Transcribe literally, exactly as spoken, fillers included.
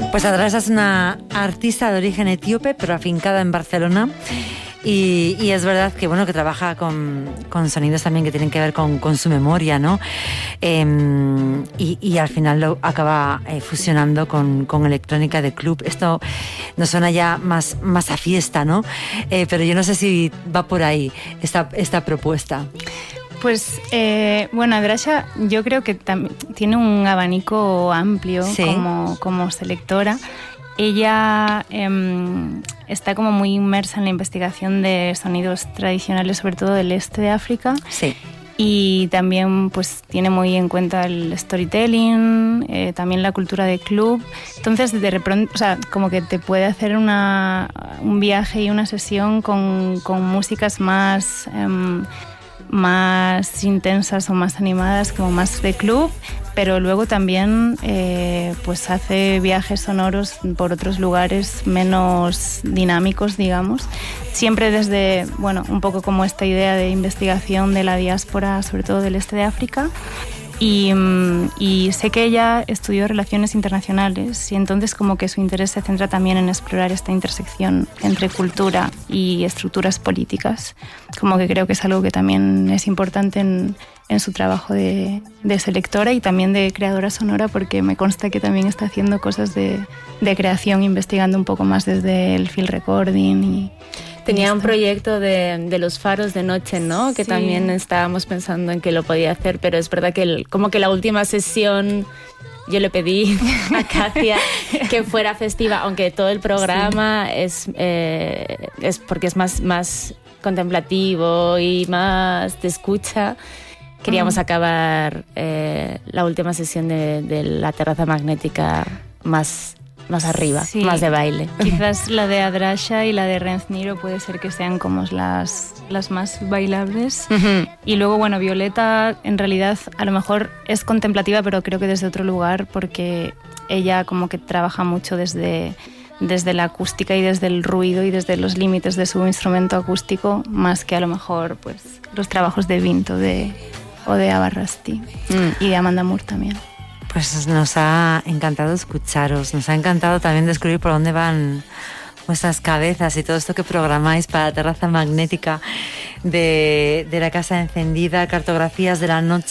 Pues Adrasha es una artista de origen etíope, pero afincada en Barcelona. Y, y es verdad que bueno que trabaja con, con sonidos también que tienen que ver con, con su memoria, ¿no? Eh, y, y al final lo acaba eh, fusionando con, con electrónica de club. Esto nos suena ya más, más a fiesta, ¿no? Eh, pero yo no sé si va por ahí esta, esta propuesta. Pues eh, bueno, Adrasha yo creo que tam- tiene un abanico amplio, sí, como, como selectora. Ella eh, está como muy inmersa en la investigación de sonidos tradicionales, sobre todo del este de África. Sí. Y también pues tiene muy en cuenta el storytelling, eh, también la cultura de club. Entonces, de repente, o sea, como que te puede hacer una, un viaje y una sesión con, con músicas más... Eh, más intensas o más animadas, como más de club, pero luego también eh, pues hace viajes sonoros por otros lugares menos dinámicos, digamos, siempre desde, bueno, un poco como esta idea de investigación de la diáspora, sobre todo del este de África. Y, y sé que ella estudió relaciones internacionales y entonces como que su interés se centra también en explorar esta intersección entre cultura y estructuras políticas, como que creo que es algo que también es importante en, en su trabajo de, de selectora y también de creadora sonora, porque me consta que también está haciendo cosas de, de creación, investigando un poco más desde el field recording y... Tenía un proyecto de, de los faros de noche, ¿no? Que sí, también estábamos pensando en que lo podía hacer, pero es verdad que el, como que la última sesión yo le pedí a Katia que fuera festiva, aunque todo el programa sí, es, eh, es porque es más, más contemplativo y más de escucha. Queríamos mm. acabar eh, la última sesión de, de la terraza magnética más... más arriba, sí, más de baile. Quizás la de Adrasha y la de Renz Niro puede ser que sean como las, las más bailables. Uh-huh. Y luego, bueno, Violeta en realidad a lo mejor es contemplativa, pero creo que desde otro lugar, porque ella como que trabaja mucho desde, desde la acústica y desde el ruido y desde los límites de su instrumento acústico, más que a lo mejor pues los trabajos de Vinto de, o de Abarrasti mm. y de Amanda Moore también. Pues nos ha encantado escucharos, nos ha encantado también descubrir por dónde van vuestras cabezas y todo esto que programáis para la terraza magnética de, de la Casa Encendida, cartografías de la noche.